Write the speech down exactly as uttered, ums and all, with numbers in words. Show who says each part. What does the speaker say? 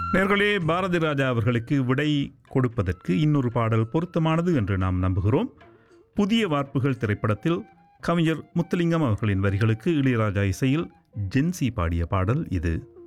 Speaker 1: நேர்களே, பாரதி ராஜா அவர்களுக்கு விடை கொடுப்பதற்கு இன்னொரு பாடல் பொருத்தமானது என்று நாம் நம்புகிறோம். புதிய வார்ப்புகள் திரைப்படத்தில் கவிஞர் முத்துலிங்கம் அவர்களின் வரிகளுக்கு இளையராஜா இசையில் ஜென்சி பாடிய பாடல் இது.